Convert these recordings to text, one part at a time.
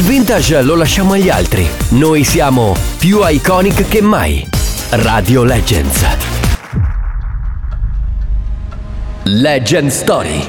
vintage lo lasciamo agli altri. Noi siamo più iconic che mai. Radio Legends. Legend Story.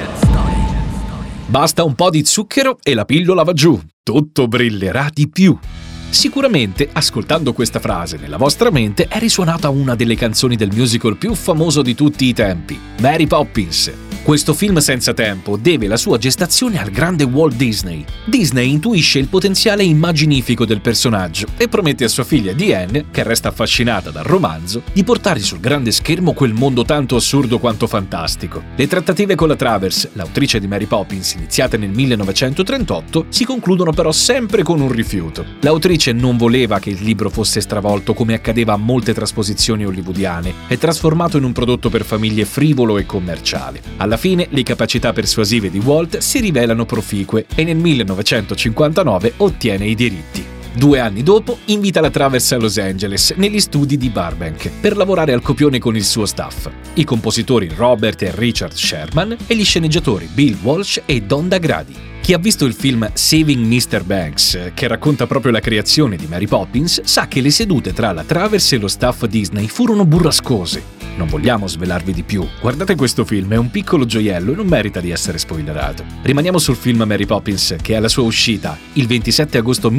Basta un po' di zucchero e la pillola va giù. Tutto brillerà di più. Sicuramente, ascoltando questa frase nella vostra mente, è risuonata una delle canzoni del musical più famoso di tutti i tempi, Mary Poppins. Questo film senza tempo deve la sua gestazione al grande Walt Disney. Disney intuisce il potenziale immaginifico del personaggio e promette a sua figlia Diane, che resta affascinata dal romanzo, di portare sul grande schermo quel mondo tanto assurdo quanto fantastico. Le trattative con la Travers, l'autrice di Mary Poppins, iniziate nel 1938, si concludono però sempre con un rifiuto. L'autrice non voleva che il libro fosse stravolto come accadeva a molte trasposizioni hollywoodiane e trasformato in un prodotto per famiglie frivolo e commerciale. Alla fine, le capacità persuasive di Walt si rivelano proficue e nel 1959 ottiene i diritti. 2 anni dopo, invita la Travers a Los Angeles, negli studi di Burbank, per lavorare al copione con il suo staff, i compositori Robert e Richard Sherman e gli sceneggiatori Bill Walsh e Don DaGradi. Chi ha visto il film Saving Mr. Banks, che racconta proprio la creazione di Mary Poppins, sa che le sedute tra la Travers e lo staff Disney furono burrascose. Non vogliamo svelarvi di più. Guardate questo film, è un piccolo gioiello e non merita di essere spoilerato. Rimaniamo sul film Mary Poppins, che alla sua uscita, il 27 agosto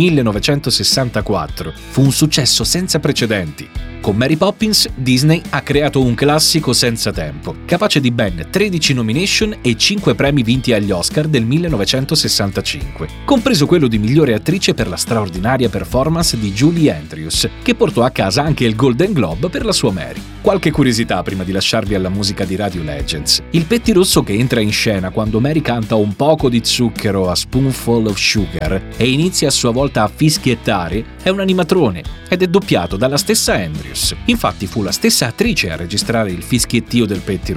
1964, fu un successo senza precedenti. Con Mary Poppins, Disney ha creato un classico senza tempo, capace di ben 13 nomination e 5 premi vinti agli Oscar del 1965, compreso quello di migliore attrice per la straordinaria performance di Julie Andrews, che portò a casa anche il Golden Globe per la sua Mary. Qualche curiosità prima di lasciarvi alla musica di Radio Legends. Il pettirosso che entra in scena quando Mary canta un poco di zucchero a Spoonful of Sugar e inizia a sua volta a fischiettare è un animatrone ed è doppiato dalla stessa Andrews. Infatti fu la stessa attrice a registrare il fischiettio del pettirosso.